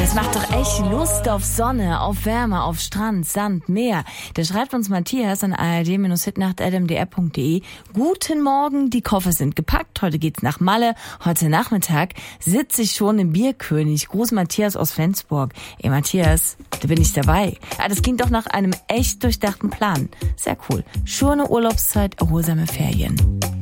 Es macht doch echt Lust auf Sonne, auf Wärme, auf Strand, Sand, Meer. Da schreibt uns Matthias an ard-hitnacht@mdr.de. Guten Morgen, die Koffer sind gepackt. Heute geht's nach Malle. Heute Nachmittag sitze ich schon im Bierkönig. Gruß Matthias aus Flensburg. Ey Matthias, da bin ich dabei. Das klingt doch nach einem echt durchdachten Plan. Sehr cool. Schöne Urlaubszeit, erholsame Ferien.